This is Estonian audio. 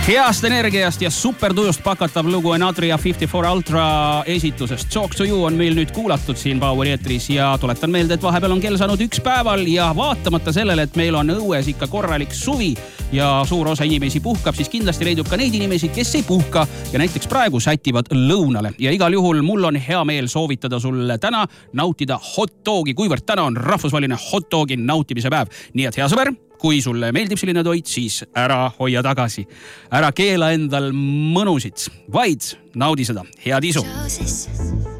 Heast energiast ja supertujust pakatav lugu Enatria 54 Ultra esitusest. Talk to you on meil nüüd kuulatud siin Poweri eetris ja tuletan meelde, et vahepeal on kell saanud 1 päeval ja vaatamata sellele, et meil on õues ikka korralik suvi ja suur osa inimesi puhkab, siis kindlasti leidub ka neid inimesi, kes ei puhka ja näiteks praegu sätivad lõunale. Ja igal juhul mul on hea meel soovitada sulle täna nautida hot dogi, kuivõrd täna on rahvusvaheline hot dogi nautimise päev. Nii et hea sõber, kui sulle meeldib selline toit, siis ära hoia tagasi. Ära keela endal mõnusid, vaid naudi seda. Head isu!